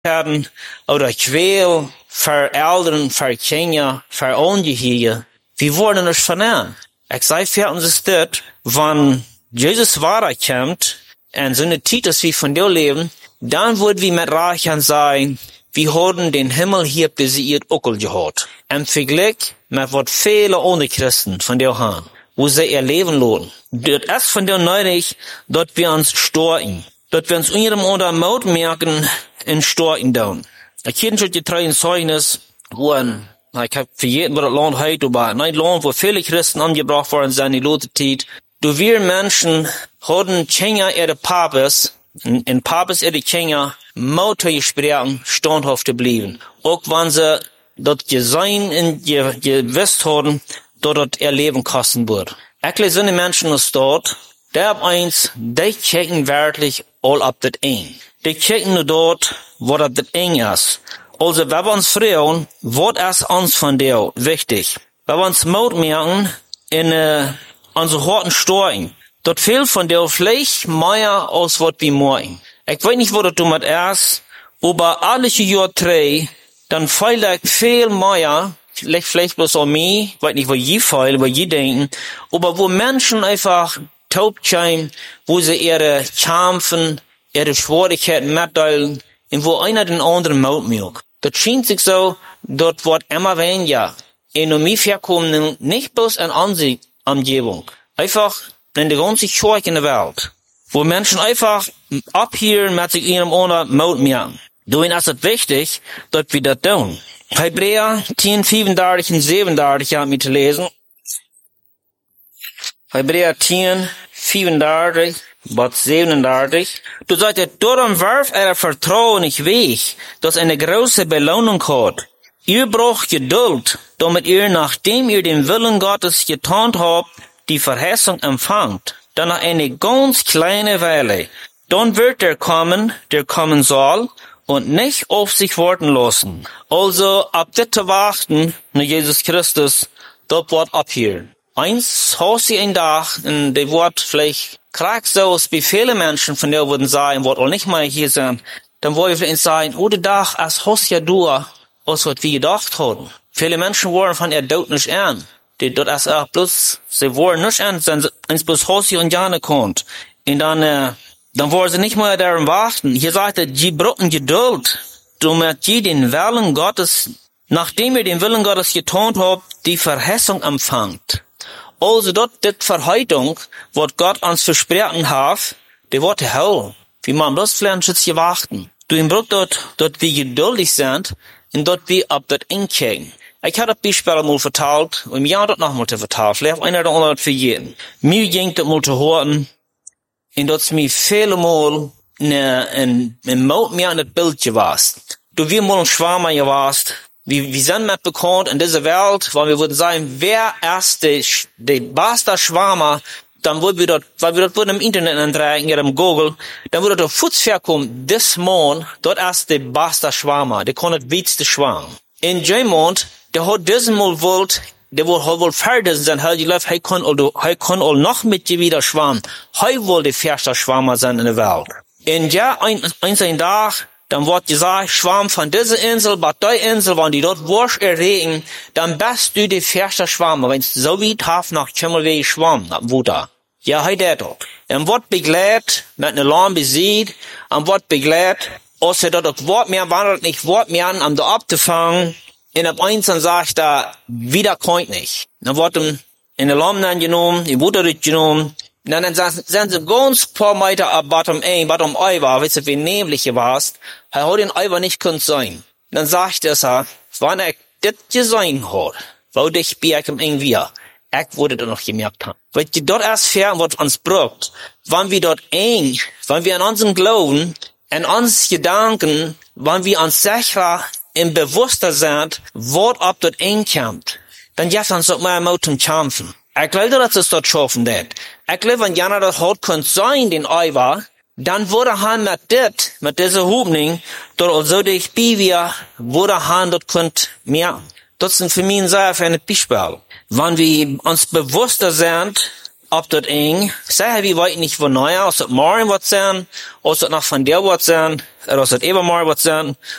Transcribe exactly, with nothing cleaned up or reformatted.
werden oder Quäl für Eltern, für Kinder, für Ungeheuer. Wir wurden nicht vernehmen. Ich sage für uns das, wenn Jesus wiederkommt und so eine Zeit, dass wir von dir leben, dann würden wir mit Reichen sein, wir haben den Himmel hier auf diese Erde auch gehabt. Im Vergleich mit was viele andere Christen von dir haben, wo sie ihr Leben lohnen. Das ist von dir nötig, dass wir uns storchen. Dass wir uns unserem unter Mut merken, in storchen down. Ich kenne schon die drei Zeugnis, wo ein ich hab vergessen, wo das Land heute war. Ein Land, wo viele Christen angebracht worden sind, die Leute Zeit. Du, wir Menschen, haben Kinder ihre Papes, in Papes ihre Kinder, Mutter gesprochen, standhaft geblieben. Auch wenn sie dort gesehen und gewusst haben, dass das ihr Leben kosten wird. Ekle sind die Menschen aus dort, der ab eins, die checken wirklich all ab das ein. Die checken nur dort, wo das das ein ist. Also, wenn wir uns fragen, was ist uns von dir wichtig? Wenn wir uns Mut merken, in äh, unsere harten Storchen, dort fehlt von dir vielleicht mehr, als was wir morgen. Ich weiß nicht, wo das damit ist, aber alle Jahr drei, dann fehlt viel mehr, vielleicht, vielleicht bloß an mich, weiß nicht, wo je fehlt, wo je denken, aber wo Menschen einfach taub sein, wo sie ihre Kämpfen, ihre Schwierigkeiten mitteilen, und wo einer den anderen Mut merkt. Das scheint sich so, dort wird immer weniger. Und um mich herkommen, nicht bloß in unsere Umgebung. Einfach in der ganzen Kirche in der Welt. Wo Menschen einfach abhören, mit sich ihrem anderen Mut merken. Darum ist es wichtig, dass wir das tun. Hebräer zehn, fünfunddreißig und siebenunddreißig haben wir zu lesen. Hebräer zehn, fünfunddreißig. Bis siebenunddreißig. Du solltet darum werft euer Vertrauen nicht weg, das eine große Belohnung hat. Ihr braucht Geduld, damit ihr, nachdem ihr den Willen Gottes getan habt, die Verheißung empfangt. Dann nach eine ganz kleine Weile. Dann wird er kommen, der kommen soll, und nicht auf sich warten lassen. Also, ab das zu warten, nur Jesus Christus, dort wird abhören. Eins, hast du ein Tag, und der Wort vielleicht kriegt so, wie viele Menschen von dir würden sagen, wird auch nicht mal hier sein, dann wollen wir vielleicht sagen, oh, der Tag, als hast ja du, als was wir gedacht haben. Viele Menschen wollen von ihr dort nicht an. Die dort ist auch bloß, sie wollen nicht an, wenn es bloß hast und Jahre kommt. Und dann, äh, dann wollen sie nicht mehr daran warten. Hier sagt er, die brauchen Geduld, damit ihr den Willen Gottes, nachdem ihr den Willen Gottes getan habt, die Verheißung empfangt. Also dort, die Verheißung, was Gott uns versprochen hat, die wird hell. Wie man bloß vielleicht jetzt warten. Du im Bruch dort, dort wir geduldig sind, und dort wir ab dort inkriegen. Ich hatte das Beispiel mal vertalt, und mir dort noch mal zu vertalen. Vielleicht einer oder andere für jeden. Mir ging das mal zu hören, und dort mir viele Mal, ne, ein, ein Mut mir an das Bild gewesen. Du wir mal ein Schwarmer gewesen. Wir, wir sind mit bekannt in dieser Welt, weil wir würden sagen, wer ist der, der beste Schwarmer, dann würden wir dort, weil wir dort würden im Internet antragen, ja, im Google, dann würde dort Fuß herkommen, this Mann, dort ist der beste Schwarmer, der kann das witzigste Schwarm. In Jemond, der hat diesen Mal wollt, der wohl, wohl fertig sein, halt, die Leute, er kann, er kann auch noch mit dir wieder schwammen. Er will der erste Schwarmer sein in der Welt. In ja, ein, ein, ein Tag, dann wird gesagt, Schwarm von dieser Insel, bei der Insel, wenn die dort Wurst erregen, dann bist du der erste Schwarm, wenn es so weit haft nach Schimmelweg schwamm, nach Wuta. Ja, hey, der dort. Er wird begleitet, mit einer Lampe besiegt, er wird begleitet, als er dort Wort mehr wandert, nicht Wort mehr an, um da abzufangen, und ab eins dann sagt er, wieder kommt nicht. Dann wird ihm in der Lampe angenommen, die Wuta genommen, und dann sind sie ganz paar Meter ab Bottom ein, Bottom Eiver, weißt du, wie nämlich hier warst, er hat den Eiver nicht können sein. Dann sagt er, so, wenn er das gesehen hat, wollte ich bei ihm irgendwie, ich würde das noch gemerkt haben. Weil die dort erst fern, was uns braucht, wenn wir dort eng, wenn wir an unserem Glauben, an uns Gedanken, wenn wir uns sicher im Bewusster sind, was ab dort eng kommt, dann gibt uns auch mehr Mut zum Kämpfen. Ich glaube, dass es dort schaffen wird. Ich glaube, wenn jemand das hat, könnte sein, den Eiver, dann würde han mit dit, mit dieser Hubning, dort also dich bei wir, würde han dort könnt merken. Das sind für mich sehr für ein Beispiel. Wenn wir uns bewusster sind, ob das eng, sagen wir weit nicht von neu aus, ob morgen was sein, aus das noch von der was sein, oder aus das übermorgen was sein,